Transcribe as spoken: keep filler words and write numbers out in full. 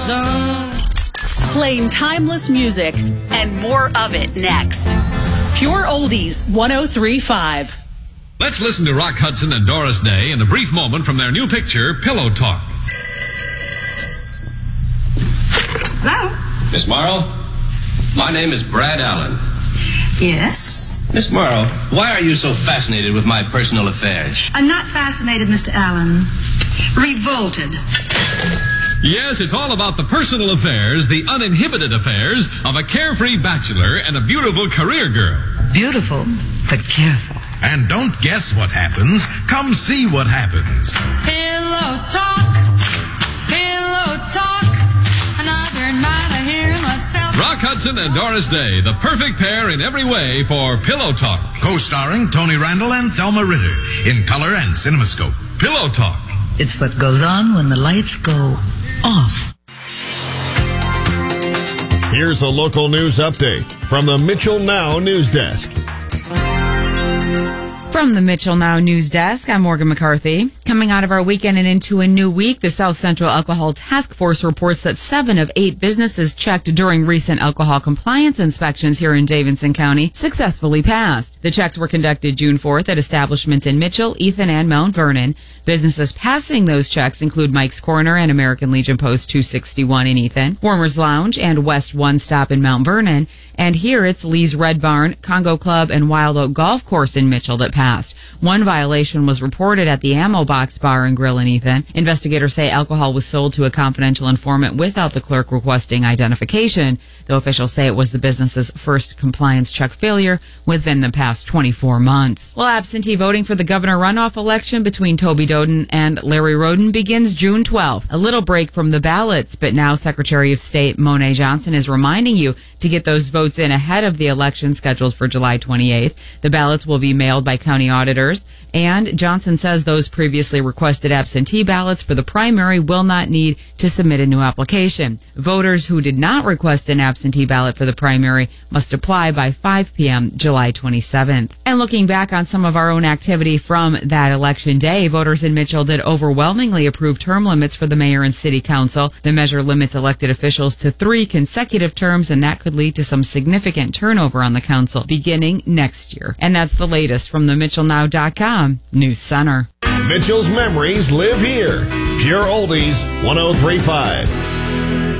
sun. Playing timeless music and more of it next. Pure Oldies one oh three point five. Let's listen to Rock Hudson and Doris Day in a brief moment from their new picture, Pillow Talk. Hello? Miss Morrow, my name is Brad Allen. Yes? Miss Morrow, why are you so fascinated with my personal affairs? I'm not fascinated, Mister Allen. Revolted. Yes, it's all about the personal affairs, the uninhibited affairs of a carefree bachelor and a beautiful career girl. Beautiful, but careful. And don't guess what happens. Come see what happens. Pillow talk, pillow talk. Another night I hear myself. Rock Hudson and Doris Day, the perfect pair in every way for Pillow Talk. Co-starring Tony Randall and Thelma Ritter in color and CinemaScope. Pillow Talk. It's what goes on when the lights go off. Here's a local news update from the Mitchell Now News Desk. From the Mitchell Now News Desk, I'm Morgan McCarthy. Coming out of our weekend and into a new week, the South Central Alcohol Task Force reports that seven of eight businesses checked during recent alcohol compliance inspections here in Davidson County successfully passed. The checks were conducted June fourth at establishments in Mitchell, Ethan, and Mount Vernon. Businesses passing those checks include Mike's Corner and American Legion Post two sixty-one in Ethan, Warmer's Lounge and West One Stop in Mount Vernon. And here it's Lee's Red Barn, Congo Club, and Wild Oak Golf Course in Mitchell that passed. One violation was reported at the Ammo Box Bar and Grill in Ethan. Investigators say alcohol was sold to a confidential informant without the clerk requesting identification, though officials say it was the business's first compliance check failure within the past twenty-four months. Well, absentee voting for the governor runoff election between Toby Doden and Larry Roden begins June twelfth. A little break from the ballots, but now Secretary of State Monet Johnson is reminding you to get those votes in ahead of the election scheduled for July twenty-eighth. The ballots will be mailed by county auditors, and Johnson says those previously requested absentee ballots for the primary will not need to submit a new application. Voters who did not request an absentee ballot for the primary must apply by five p.m. July twenty-seventh. And looking back on some of our own activity from that election day, voters in Mitchell did overwhelmingly approve term limits for the mayor and city council. The measure limits elected officials to three consecutive terms, and that could lead to some significant turnover on the council beginning next year. And that's the latest from the Mitchell Now dot com News Center. Mitchell's memories live here. Pure Oldies one oh three point five.